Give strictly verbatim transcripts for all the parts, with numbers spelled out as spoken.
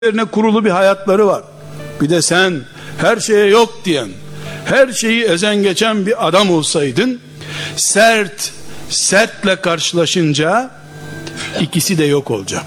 üzerine kurulu bir hayatları var. Bir de sen her şeye yok diyen, her şeyi ezen geçen bir adam olsaydın, sert sertle karşılaşınca ikisi de yok olacak.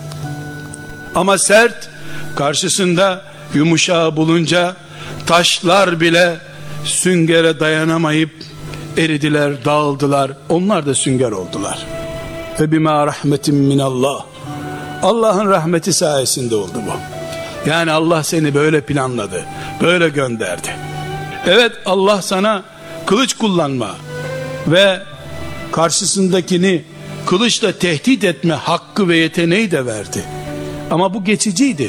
Ama sert karşısında yumuşağı bulunca taşlar bile süngere dayanamayıp eridiler, dağıldılar. Onlar da sünger oldular. Ve bima rahmetin minallah, Allah'ın rahmeti sayesinde oldu bu. Yani Allah seni böyle planladı, böyle gönderdi. Evet, Allah sana kılıç kullanma ve karşısındakini kılıçla tehdit etme hakkı ve yeteneği de verdi. Ama bu geçiciydi.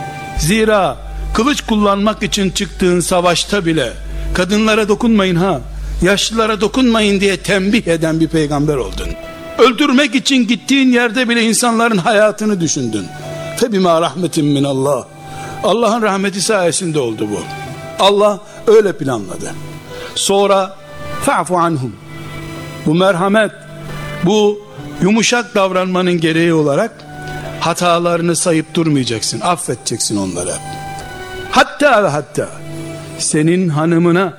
Zira kılıç kullanmak için çıktığın savaşta bile kadınlara dokunmayın ha, yaşlılara dokunmayın diye tembih eden bir peygamber oldun. Öldürmek için gittiğin yerde bile insanların hayatını düşündün. Febima rahmetin minallah, Allah'ın rahmeti sayesinde oldu bu. Allah öyle planladı. Sonra fa'fu anhum, bu merhamet, bu yumuşak davranmanın gereği olarak hatalarını sayıp durmayacaksın, affedeceksin onlara. Hatta ve hatta senin hanımına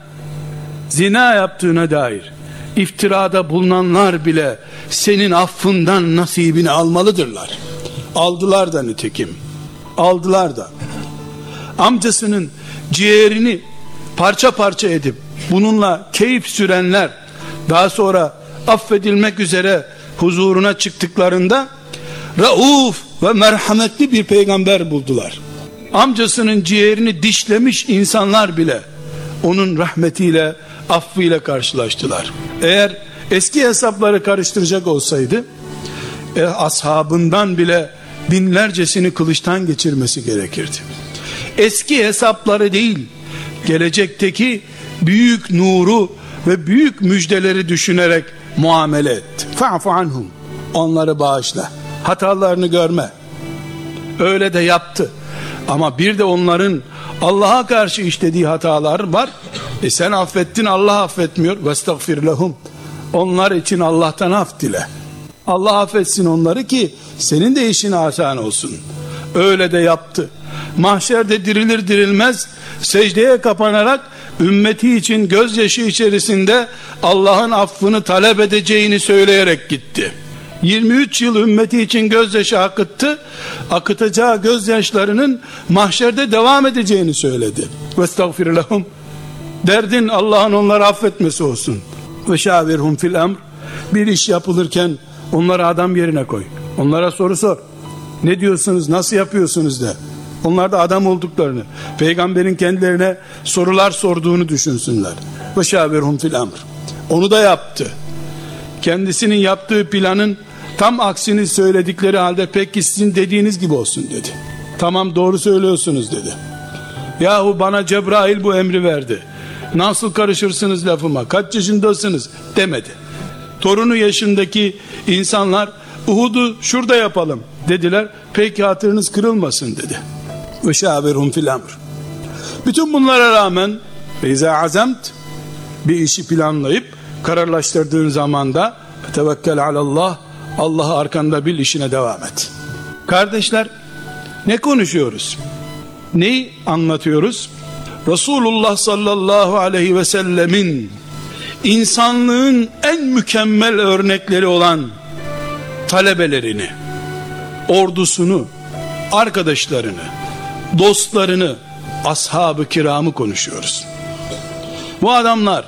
zina yaptığına dair iftirada bulunanlar bile senin affından nasibini almalıdırlar. Aldılar da nitekim. Aldılar da. Amcasının ciğerini parça parça edip bununla keyif sürenler daha sonra affedilmek üzere huzuruna çıktıklarında rauf ve merhametli bir peygamber buldular. Amcasının ciğerini dişlemiş insanlar bile onun rahmetiyle, affıyla karşılaştılar. Eğer eski hesapları karıştıracak olsaydı e, ashabından bile binlercesini kılıçtan geçirmesi gerekirdi. Eski hesapları değil, gelecekteki büyük nuru ve büyük müjdeleri düşünerek muamele etti. Fa'fu anhum, onları bağışla, hatalarını görme. Öyle de yaptı. Ama bir de onların Allah'a karşı işlediği hatalar var. E sen affettin, Allah affetmiyor. Vestagfir lehum, onlar için Allah'tan af dile. Allah affetsin onları ki senin de işin asan olsun. Öyle de yaptı. Mahşerde dirilir dirilmez secdeye kapanarak ümmeti için gözyaşı içerisinde Allah'ın affını talep edeceğini söyleyerek gitti. yirmi üç yıl ümmeti için gözyaşı akıttı. Akıtacağı gözyaşlarının mahşerde devam edeceğini söyledi. Vestagfir lehum, derdin Allah'ın onları affetmesi olsun. Ve şavirhum fil emr, bir iş yapılırken onları adam yerine koy. Onlara soru sor. Ne diyorsunuz, nasıl yapıyorsunuz de. Onlar da adam olduklarını, peygamberin kendilerine sorular sorduğunu düşünsünler. Ve şavirhum fil emr, onu da yaptı. Kendisinin yaptığı planın tam aksini söyledikleri halde peki sizin dediğiniz gibi olsun dedi. Tamam, doğru söylüyorsunuz dedi. Yahu bana Cebrail bu emri verdi, nasıl karışırsınız lafıma, kaç yaşındasınız demedi. Torunu yaşındaki insanlar Uhud'u şurada yapalım dediler, peki hatırınız kırılmasın dedi. Ve şavirhum fil emr. Bütün bunlara rağmen İza azemt, bir işi planlayıp kararlaştırdığın zaman da tevekkel alallah, Allah'ı arkanda bil, işine devam et. Kardeşler, ne konuşuyoruz? Neyi anlatıyoruz? Resulullah sallallahu aleyhi ve sellemin insanlığın en mükemmel örnekleri olan talebelerini, ordusunu, arkadaşlarını, dostlarını, ashab-ı kiramı konuşuyoruz. Bu adamlar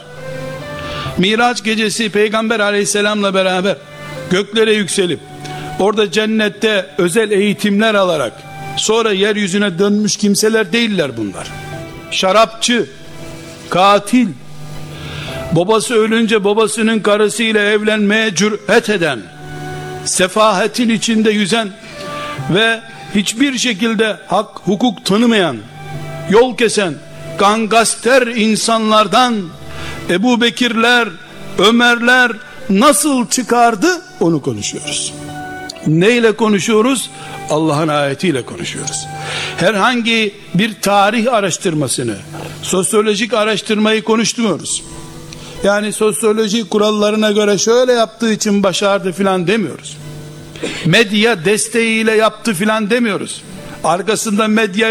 Miraç gecesi Peygamber aleyhisselamla beraber göklere yükselip orada cennette özel eğitimler alarak sonra yeryüzüne dönmüş kimseler değiller bunlar. Şarapçı, katil, babası ölünce babasının karısıyla evlenmeye cüret eden, sefahetin içinde yüzen ve hiçbir şekilde hak hukuk tanımayan, yol kesen, gangaster insanlardan Ebu Bekirler, Ömerler nasıl çıkardı, onu konuşuyoruz. Neyle konuşuyoruz? Allah'ın ayetiyle konuşuyoruz. Herhangi bir tarih araştırmasını, sosyolojik araştırmayı konuşmuyoruz. Yani sosyoloji kurallarına göre şöyle yaptığı için başardı filan demiyoruz. Medya desteğiyle yaptı filan demiyoruz. arkasında medya